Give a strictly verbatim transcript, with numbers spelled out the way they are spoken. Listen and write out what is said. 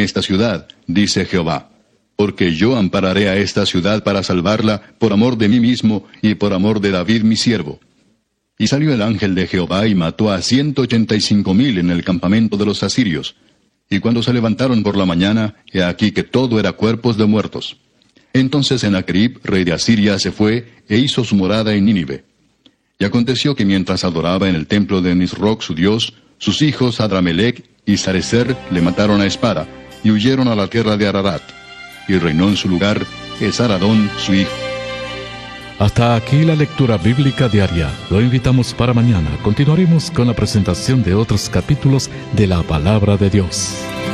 esta ciudad, dice Jehová. Porque yo ampararé a esta ciudad para salvarla, por amor de mí mismo, y por amor de David mi siervo. Y salió el ángel de Jehová y mató a ciento ochenta y cinco mil en el campamento de los asirios. Y cuando se levantaron por la mañana, he aquí que todo era cuerpos de muertos. Entonces Sennacherib, rey de Asiria, se fue, e hizo su morada en Nínive. Y aconteció que mientras adoraba en el templo de Nisroch su dios, sus hijos Adramelech y Sarecer le mataron a espada, y huyeron a la tierra de Ararat. Y reinó en su lugar Esaradón su hijo. Hasta aquí la lectura bíblica diaria. Lo invitamos para mañana. Continuaremos con la presentación de otros capítulos de la Palabra de Dios.